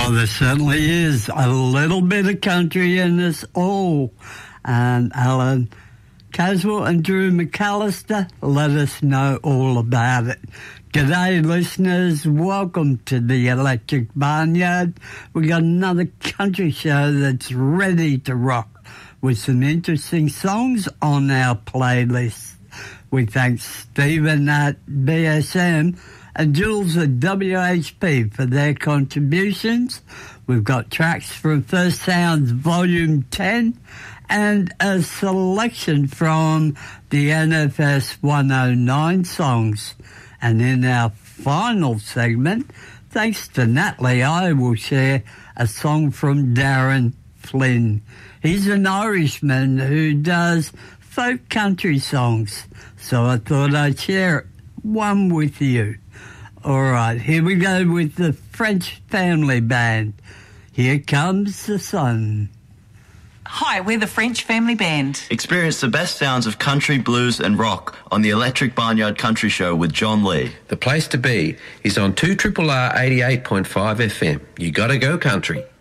Oh, there certainly is a little bit of country in us all. And Alan Caswell and Drew McAllister let us know all about it. G'day, listeners. Welcome to the Electric Barnyard. We got another country show that's ready to rock with some interesting songs on our playlist. We thank Stephen at BSM and Jules at WHP for their contributions. We've got tracks from First Sounds Volume 10 and a selection from the NFS 109 songs. And in our final segment, thanks to Natalie, I will share a song from Darren Flynn. He's an Irishman who does folk country songs, so I thought I'd share one with you. All right, here we go with the French Family Band. Here Comes the Sun. Hi, we're the French Family Band. Experience the best sounds of country, blues and rock on the Electric Barnyard Country Show with John Lee. The place to be is on 2RRR 88.5 FM. You gotta go country.